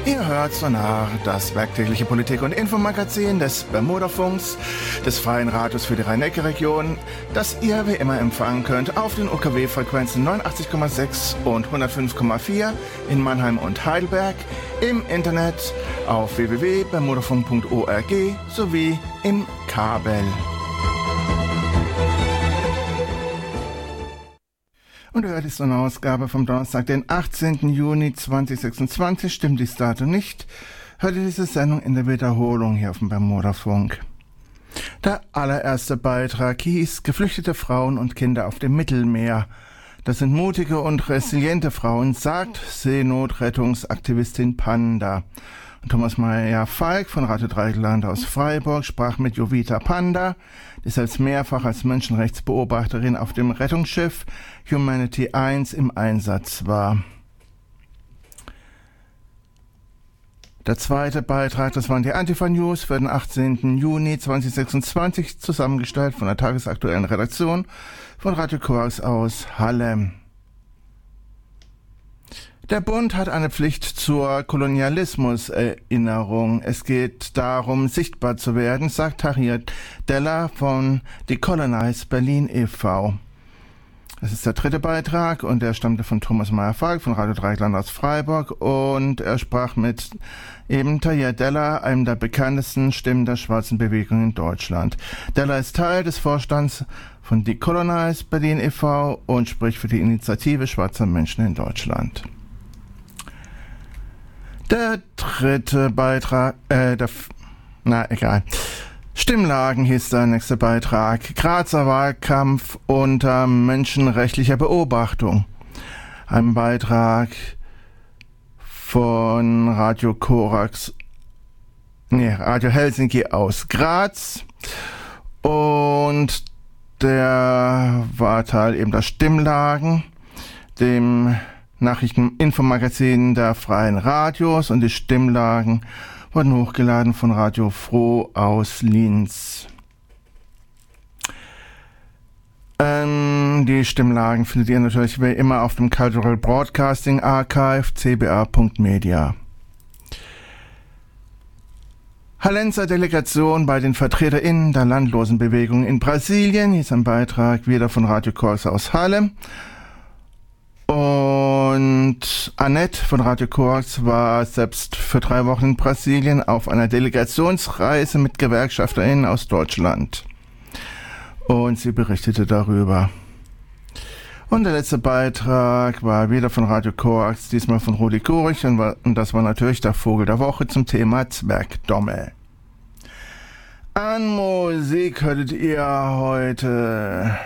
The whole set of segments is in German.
Ihr hört Sonar, das werktägliche Politik- und Infomagazin des Bermudafunks, des Freien Radios für die Rhein-Neckar-Region, das ihr wie immer empfangen könnt auf den UKW-Frequenzen 89,6 und 105,4 in Mannheim und Heidelberg, im Internet auf www.bermudafunk.org sowie im Kabel. Und hört ist so eine Ausgabe vom Donnerstag, den 18. Juni 2026, stimmt dies Datum nicht, hört ihr diese Sendung in der Wiederholung hier auf dem Bermudafunk. Der allererste Beitrag hieß Geflüchtete Frauen und Kinder auf dem Mittelmeer. Das sind mutige und resiliente Frauen, sagt Seenotrettungsaktivistin Panda. Und Thomas Meyer-Falk von Radio Dreieckland aus Freiburg sprach mit Jovita Panda, die selbst mehrfach als Menschenrechtsbeobachterin auf dem Rettungsschiff Humanity 1 im Einsatz war. Der zweite Beitrag, das waren die Antifa-News für den 18. Juni 2026, zusammengestellt von der tagesaktuellen Redaktion von Radio Korax aus Halle. Der Bund hat eine Pflicht zur Kolonialismuserinnerung. Es geht darum, sichtbar zu werden, sagt Harriet Deller von Decolonize Berlin e.V. Das ist der dritte Beitrag und der stammte von Thomas Meyer-Falk von Radio Dreieckland aus Freiburg und er sprach mit eben Harriet Deller, einem der bekanntesten Stimmen der schwarzen Bewegung in Deutschland. Deller ist Teil des Vorstands von Decolonize Berlin e.V. und spricht für die Initiative schwarzer Menschen in Deutschland. Der dritte Beitrag, Stimmlagen hieß der nächste Beitrag. Grazer Wahlkampf unter menschenrechtlicher Beobachtung. Ein Beitrag von Radio Helsinki aus Graz. Und der war Teil eben der Stimmlagen, dem Nachrichteninfomagazin der Freien Radios, und die Stimmlagen wurden hochgeladen von Radio Froh aus Linz. Die Stimmlagen findet ihr natürlich wie immer auf dem Cultural Broadcasting Archive cba.media. Hallenser Delegation bei den VertreterInnen der Landlosenbewegung in Brasilien, hieß ein Beitrag wieder von Radio Korax aus Halle. Und Annette von Radio Korax war selbst für 3 Wochen in Brasilien auf einer Delegationsreise mit GewerkschafterInnen aus Deutschland. Und sie berichtete darüber. Und der letzte Beitrag war wieder von Radio Korax, diesmal von Rudi Kurich, und das war natürlich der Vogel der Woche zum Thema Zwergdommel. An Musik hörtet ihr heute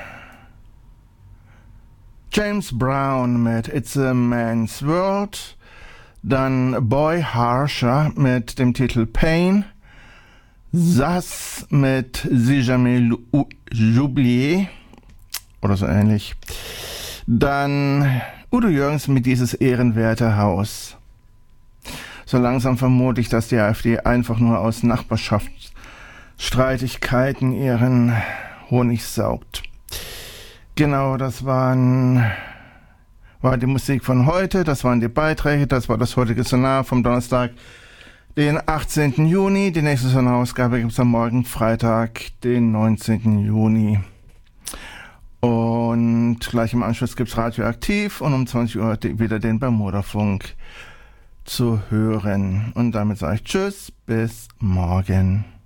James Brown mit It's a Man's World, dann Boy Harsher mit dem Titel Pain, Sass mit Si Jamais J'oublié oder so ähnlich, dann Udo Jürgens mit Dieses ehrenwerte Haus. So langsam vermute ich, dass die AfD einfach nur aus Nachbarschaftsstreitigkeiten ihren Honig saugt. Genau, das war die Musik von heute, das waren die Beiträge, das war das heutige Sonar vom Donnerstag, den 18. Juni. Die nächste Sonarausgabe gibt es am Morgen, Freitag, den 19. Juni. Und gleich im Anschluss gibt es Radioaktiv und um 20 Uhr wieder den Bermudafunk zu hören. Und damit sage ich Tschüss, bis morgen.